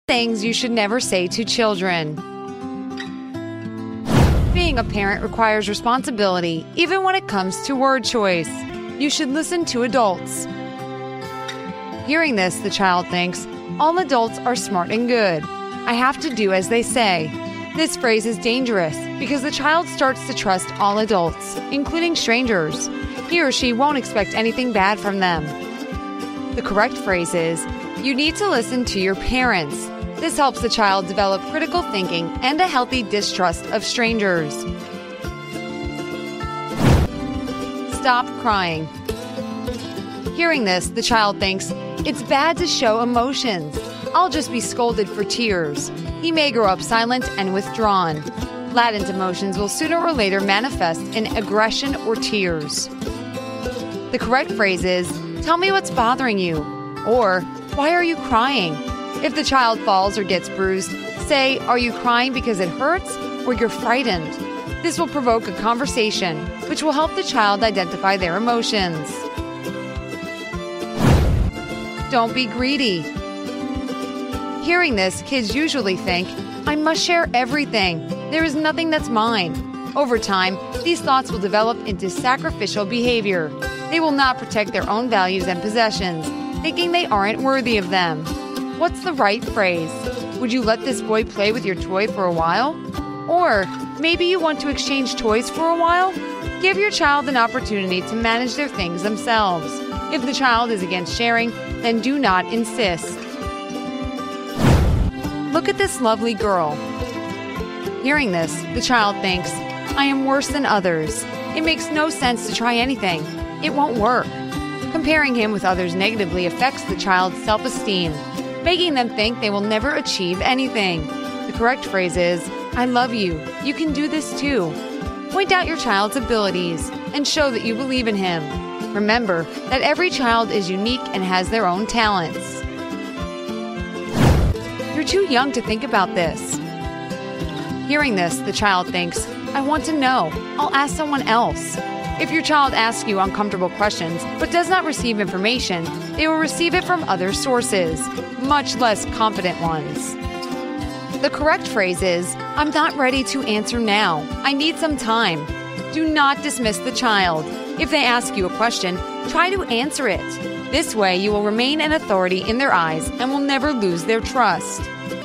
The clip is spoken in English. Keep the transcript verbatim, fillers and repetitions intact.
things you should never say to children. Being a parent requires responsibility, even when it comes to word choice. You should listen to adults. Hearing this, the child thinks, all adults are smart and good. I have to do as they say. This phrase is dangerous because the child starts to trust all adults, including strangers. He or she won't expect anything bad from them. The correct phrase is, you need to listen to your parents. This helps the child develop critical thinking and a healthy distrust of strangers. Stop crying. Hearing this, the child thinks, it's bad to show emotions. I'll just be scolded for tears. He may grow up silent and withdrawn. Latent emotions will sooner or later manifest in aggression or tears. The correct phrase is, tell me what's bothering you, or why are you crying? If the child falls or gets bruised, say, are you crying because it hurts or you're frightened? This will provoke a conversation, which will help the child identify their emotions. Don't be greedy. Hearing this, kids usually think, I must share everything. There is nothing that's mine. Over time, these thoughts will develop into sacrificial behavior. They will not protect their own values and possessions, thinking they aren't worthy of them. What's the right phrase? Would you let this boy play with your toy for a while? Or maybe you want to exchange toys for a while? Give your child an opportunity to manage their things themselves. If the child is against sharing, then do not insist. Look at this lovely girl. Hearing this, the child thinks, I am worse than others. It makes no sense to try anything. It won't work. Comparing him with others negatively affects the child's self-esteem, making them think they will never achieve anything. The correct phrase is, I love you. You can do this too. Point out your child's abilities and show that you believe in him. Remember that every child is unique and has their own talents. You're too young to think about this. Hearing this, the child thinks, I want to know. I'll ask someone else. If your child asks you uncomfortable questions but does not receive information, they will receive it from other sources, much less confident ones. The correct phrase is, I'm not ready to answer now. I need some time. Do not dismiss the child. If they ask you a question, try to answer it. This way, you will remain an authority in their eyes and will never lose their trust.